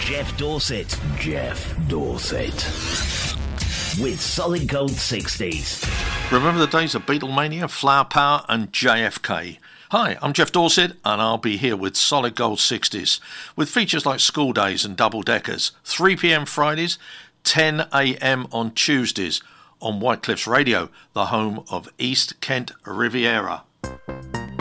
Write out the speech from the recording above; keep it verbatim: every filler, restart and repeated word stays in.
Jeff Dorset. Jeff Dorset. With Solid Gold sixties. Remember the days of Beatlemania, Flower Power and J F K? Hi, I'm Jeff Dorset and I'll be here with Solid Gold sixties with features like School Days and Double Deckers, three p m Fridays, ten a m on Tuesdays on White Cliffs Radio, the home of East Kent Riviera.